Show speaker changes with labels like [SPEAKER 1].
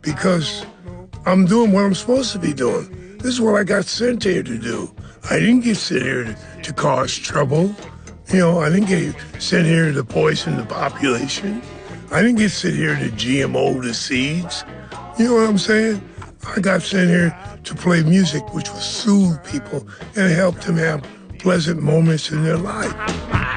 [SPEAKER 1] because I'm doing what I'm supposed to be doing. This is what I got sent here to do. I didn't get sent here to cause trouble. I didn't get sent here to poison the population. I didn't get sent here to GMO the seeds. You know what I'm saying? I got sent here to play music which will soothe people and help them have pleasant moments in their life.